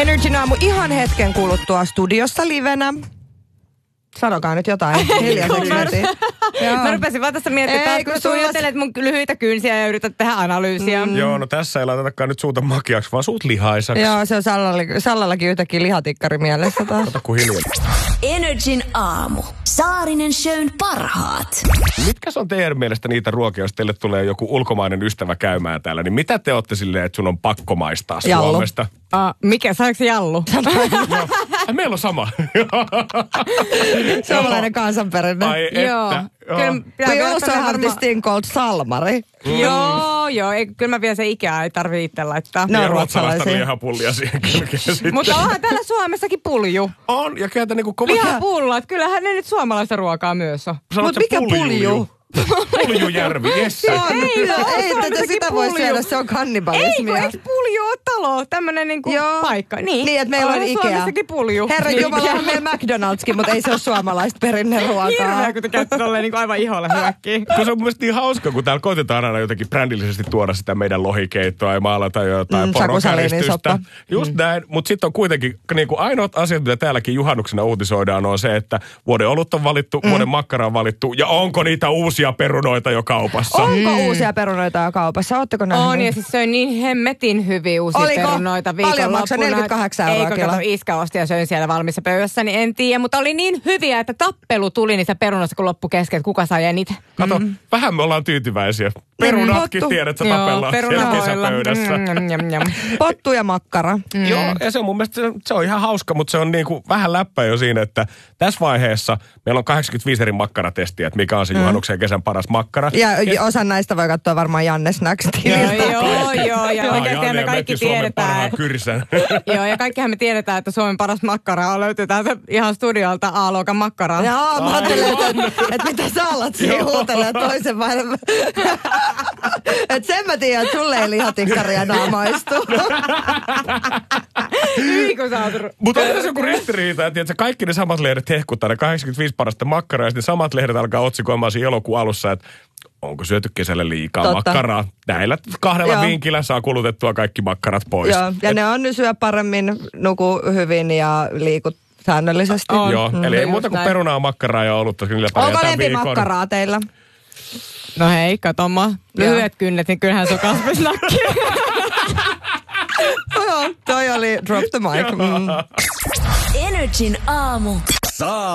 Energin aamu ihan hetken kuluttua studiossa livenä. Sanokaa nyt jotain. Hiljaiseksi heti. Mä rupesin vaan tässä miettimään, että kun suunnittelet mun lyhyitä kynsiä ja yrität tehdä analyysiä. Joo, no tässä ei laitetakaan nyt suuta makiaksi, vaan suut lihaisaksi. Joo, se on Sallallakin yhtäkkiä lihatikkari mielessä taas. Kato kun hiljaa. Energin aamu. Saarinen Shown parhaat. Mitkä on teidän mielestä niitä ruokia, jos teille tulee joku ulkomainen ystävä käymään täällä, niin mitä te ootte silleen, että sun on pakko maistaa Jallu. Suomesta? Mikä? Saanko se jallu? Meillä on sama. Suomalainen kansanperinne. Ai että. Joo. We also have this thing called salmari. Joo. Kyllä mä vielä se ikää ei tarvitse itse laittaa. Ne on Ja ruotsalaista ruotsalaisia. lihapullia siihen kylkeen sitten. Mutta onhan täällä Suomessakin pulju. On, ja kyllä niinku kova... Lihapullat, kyllähän ne nyt suomalaista ruokaa myös on. Sanotko mikä pulju? Puljujärvi, yes. Ei tätä sitä voi syödä, se on kannibalismia. Eikö pulju ole talo? Tämmönen niinku paikka. Niin, että meillä on Ikea. Suomessakin pulju. Herra Jumala, on meillä McDonald'skin, mutta ei se ole suomalaista perinneruokaa. Hirveä, kun te käytte tolleen niinku aivan iholle hyökkiin. Kun se on mun mielestä niin hauska, kun täällä koitetaan aina jotenkin brändillisesti tuoda sitä meidän lohikeittoa ja maalata jotain porokäristystä. Just näin, mutta sitten on kuitenkin niin kuin ainoat asiat, mitä täälläkin juhannuksena uutisoidaan, on se, että vuoden olut on valittu, vuoden makkara on valittu ja onko niitä uusia perunoita jo kaupassa. Onko uusia perunoita jo kaupassa? Ootteko nähnyt? On, ja siis söin niin hemmetin hyviä uusia perunoita viikonloppuna. Paljon maksaa 48 euroa Eikö kilo? kato, iskä osti ja söin siellä valmissa pöydässä, niin en tiedä. Mutta oli niin hyviä, että tappelu tuli niistä perunoista, kun loppu kesken, että kuka sai eniten. Kato, vähän me ollaan tyytyväisiä. Perunatkin tiedät, sä tapellaan siellä kesäpöydässä. Pottu ja makkara. Joo, ja se on mun mielestä se on ihan hauska, mutta se on niinku vähän läppä jo siinä, että tässä vaiheessa meillä on 85 eri makkaratestiä, että mikä on se juhannuksen ja kesän paras makkara. Ja osan näistä voi katsoa varmaan Janne Snacks Joo, ja oikeasti me kaikki tiedetään. Joo, ja kaikkihan me tiedetään, että Suomen paras makkara löytyy täältä ihan studiolta A-luokan makkaraa. Joo, mä ajattelin, että mitä sä alat siihen huutelee toisen vai... Että sen mä tiedän, että sulle ei lihatikkaria enää maistu. Mutta on tässä joku ristiriita, että kaikki ne samat lehdet hehkuttaa, ne 85 parasta makkaraa, ja sitten samat lehdet alkaa otsikoimaan siinä elokuun alussa, että onko syöty kesällä liikaa makkaraa. Näillä 2 vinkillä saa kulutettua kaikki makkarat pois. Joo, ja ne on syö paremmin, nuku hyvin ja liikut säännöllisesti. Joo, eli ei muuta kuin perunaa, makkaraa ja olutta. Onko lempimakkaraa teillä? No hei, kato mä. Lyhyet kynnet, niin kyllähän se on kasvisnakki. Joo, toi oli drop the mic. Energin aamu.